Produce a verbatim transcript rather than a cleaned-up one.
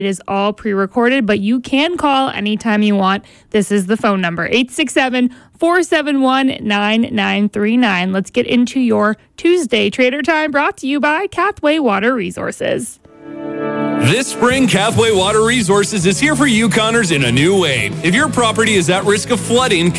It is all pre-recorded, but you can call anytime you want. This is the phone number, eight six seven, four seven one, nine nine three nine. Let's get into your Tuesday Trader Time, brought to you by Cathway Water Resources. This spring, Cathway Water Resources is here for Yukoners in a new way. If your property is at risk of flooding,